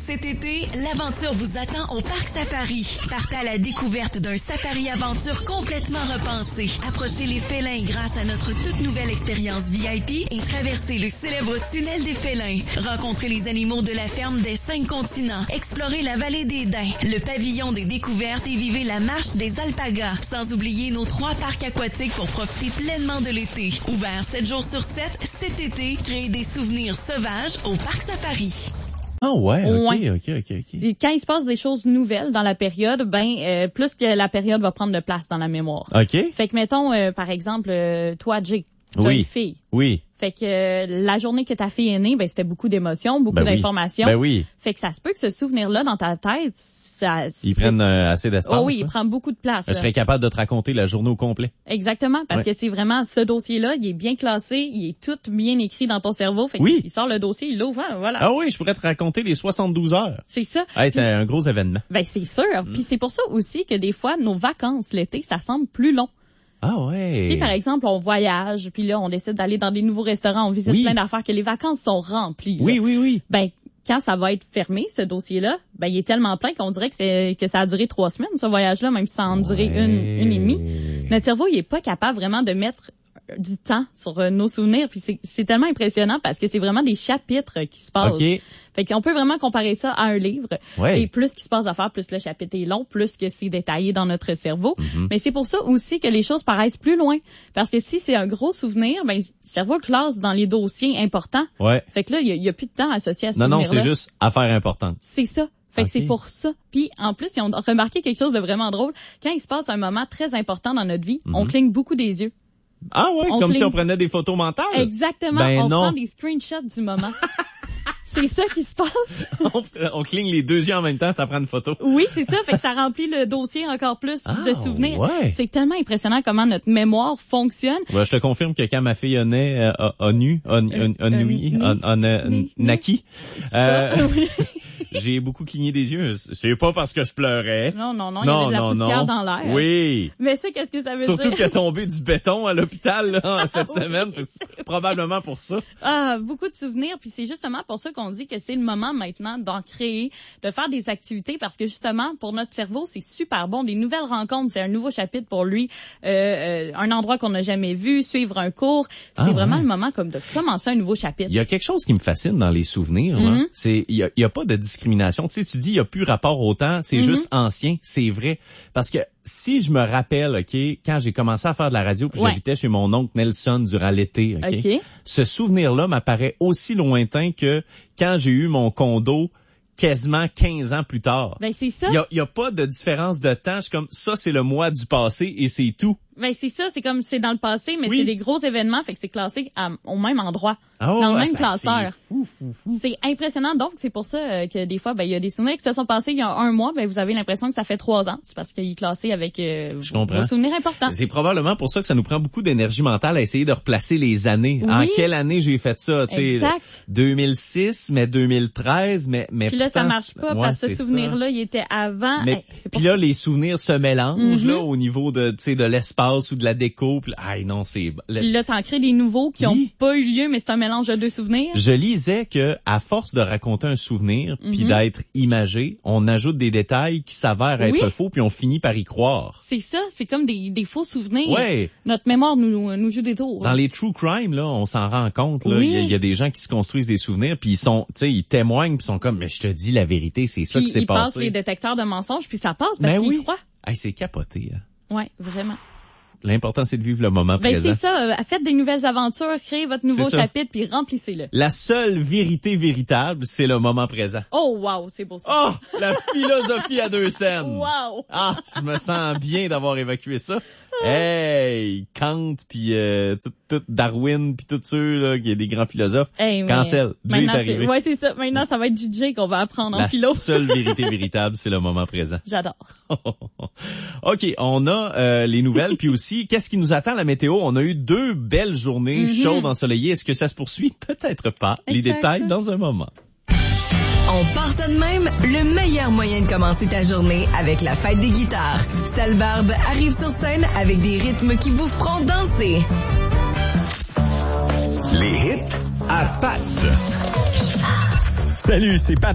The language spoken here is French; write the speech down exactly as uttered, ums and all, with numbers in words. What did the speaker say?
Cet été, l'aventure vous attend au Parc Safari. Partez à la découverte d'un safari-aventure complètement repensé. Approchez les félins grâce à notre toute nouvelle expérience V I P et traversez le célèbre tunnel des félins. Rencontrez les animaux de la ferme des cinq continents. Explorez la vallée des Daims, le pavillon des découvertes et vivez la marche des alpagas. Sans oublier nos trois parcs aquatiques pour profiter pleinement de l'été. Ouvert sept jours sur sept, cet été, créez des souvenirs sauvages au Parc Safari. Ah ouais, ok, Ouais. ok, ok, ok. Et quand il se passe des choses nouvelles dans la période, ben euh, plus que la période va prendre de place dans la mémoire. Ok. Fait que mettons, euh, par exemple, euh, toi, Jay, t'as Oui. une fille. Oui. Fait que euh, la journée que ta fille est née, ben c'était beaucoup d'émotions, beaucoup Ben oui. d'informations. Ben oui. Fait que ça se peut que ce souvenir-là dans ta tête, ça... Ils prennent euh, assez d'espace. Oh oui, il là. prend beaucoup de place. Je là. serais capable de te raconter la journée au complet. Exactement, parce Ouais. que c'est vraiment ce dossier-là, il est bien classé, il est tout bien écrit dans ton cerveau. Fait Oui. qu'il sort le dossier, il l'ouvre, hein, voilà. Ah oui, je pourrais te raconter les soixante-douze heures. C'est ça. Hey, c'est un gros événement. Ben c'est sûr. Mm. Puis c'est pour ça aussi que des fois, nos vacances l'été, ça semble plus long. Ah ouais. Si, par exemple, on voyage, puis là, on décide d'aller dans des nouveaux restaurants, on visite Oui. plein d'affaires, que les vacances sont remplies. là. Oui, oui, oui. Ben, quand ça va être fermé, ce dossier-là, ben, il est tellement plein qu'on dirait que c'est, que ça a duré trois semaines, ce voyage-là, même si ça en a duré Ouais. une, une et demie. Notre cerveau, il est pas capable vraiment de mettre du temps sur euh, nos souvenirs, puis c'est, c'est tellement impressionnant parce que c'est vraiment des chapitres qui se passent. OK. Fait qu'on peut vraiment comparer ça à un livre. Ouais. Et plus qu'il se passe à faire, plus le chapitre est long, plus que c'est détaillé dans notre cerveau. Mhm. Mais c'est pour ça aussi que les choses paraissent plus loin. Parce que si c'est un gros souvenir, ben, le cerveau le classe dans les dossiers importants. Ouais. Fait que là, il y, a- il y a plus de temps associé à ce Non, non, souvenir-là. c'est juste affaire importante. C'est ça. Fait Ok. que c'est pour ça. Puis en plus, ils ont remarqué quelque chose de vraiment drôle. Quand il se passe un moment très important dans notre vie, Mhm. on cligne beaucoup des yeux. Ah ouais, On comme si cligne- on prenait des photos mentales. Exactement. Ben on non. prend des screenshots du moment. C'est ça qui se passe. on, on cligne les deux yeux en même temps, ça prend une photo. Oui, c'est ça. Fait que ça remplit le dossier encore plus Ah, de souvenirs. ouais. C'est tellement impressionnant comment notre mémoire fonctionne. Ouais, je te confirme que quand ma fille a né, euh, a, a nu, a, a, a, a nui, a, a, a, Ni- naquis, Ça, euh, oui. j'ai beaucoup cligné des yeux. C'est pas parce que je pleurais. Non, non, non, il y avait de la poussière dans l'air. Oui. Mais ça, qu'est-ce que ça veut Surtout dire? qu'il a tombé du béton à l'hôpital là, cette Oui. semaine. C'est probablement pour ça. Ah, beaucoup de souvenirs, puis c'est justement pour ça qu'on dit que c'est le moment maintenant d'en créer, de faire des activités, parce que justement, pour notre cerveau, c'est super bon. Des nouvelles rencontres, c'est un nouveau chapitre pour lui, euh, euh, un endroit qu'on n'a jamais vu, suivre un cours. C'est Ah, vraiment ouais. le moment comme de commencer un nouveau chapitre. Il y a quelque chose qui me fascine dans les souvenirs. là. Mhm. C'est il y a, il y a pas de discrimination. Tu sais, tu dis il y a plus rapport au temps. C'est Mhm. juste ancien. C'est vrai. Parce que si je me rappelle, ok, quand j'ai commencé à faire de la radio, puis Ouais. j'habitais chez mon oncle Nelson durant l'été, ok, OK. ce souvenir-là m'apparaît aussi lointain que quand j'ai eu mon condo quasiment quinze ans plus tard. Ben, c'est ça. Il y a, il y a pas de différence de temps. Je suis comme ça, c'est le mois du passé et c'est tout. Ben, c'est ça. C'est comme c'est dans le passé, mais Oui. c'est des gros événements, fait que c'est classé à- au même endroit. Ah, dans le ouais, même ça, classeur. c'est fou, fou, fou. C'est impressionnant. Donc, c'est pour ça euh, que des fois, ben, il y a des souvenirs qui se sont passés il y a un mois, ben, vous avez l'impression que ça fait trois ans. C'est parce qu'il est classé avec euh, Je vos, comprends. vos souvenirs importants. C'est probablement pour ça que ça nous prend beaucoup d'énergie mentale à essayer de replacer les années. Oui. En quelle année j'ai fait ça? Tu sais, Exact. deux mille six, mais deux mille treize, mais mais Puis là, ça pourtant, marche pas ouais, parce que ce c'est souvenir-là, il était avant. Mais Hey, c'est pour puis là, les souvenirs se mélangent Mhm. là au niveau de, tu sais, de l'espace ou de la déco. Puis, aïe non, c'est. le- Puis là, t'en crées des nouveaux qui ont Oui. pas eu lieu, mais c'est un mélange de deux souvenirs. Je lisais que à force de raconter un souvenir puis Mhm. d'être imagé, on ajoute des détails qui s'avèrent être Oui. faux puis on finit par y croire. C'est ça, c'est comme des, des faux souvenirs. Ouais. Notre mémoire nous, nous joue des tours. Dans les true crime, là, on s'en rend compte. Là, Oui. il y, a- il y a des gens qui se construisent des souvenirs, puis ils sont, tu sais, ils témoignent, puis ils sont comme, mais je te dis la vérité, c'est ça Puis qui s'est ils passent passé. les détecteurs de mensonges, puis ça passe parce Ben qu'ils oui. y croient. Hey, c'est capoté. Hein. Ouais, vraiment. L'important, c'est de vivre le moment Ben présent. c'est ça. euh, faites des nouvelles aventures, créez votre nouveau C'est ça. chapitre, puis remplissez-le. La seule vérité véritable, c'est le moment présent. Oh wow, c'est beau ça. Oh, la philosophie à deux scènes. Wow. Ah, je me sens bien d'avoir évacué ça. Hey, Kant, puis euh, tout, tout Darwin, puis tous ceux là, qui est des grands philosophes. Hey, mais Cancel. Jay est maintenant, c'est- arrivé. ouais, c'est ça. Maintenant, ça va être du J qu'on va apprendre en La philo. seule vérité véritable, c'est le moment présent. J'adore. OK, on a euh, les nouvelles, puis aussi, qu'est-ce qui nous attend la météo? On a eu deux belles journées Mhm. chaudes, ensoleillées. Est-ce que ça se poursuit? Peut-être pas. Les Exact. détails dans un moment. On part ça de même, le meilleur moyen de commencer ta journée avec la fête des guitares. Sale Barbe arrive sur scène avec des rythmes qui vous feront danser. Les hits à pattes. Salut, c'est Pat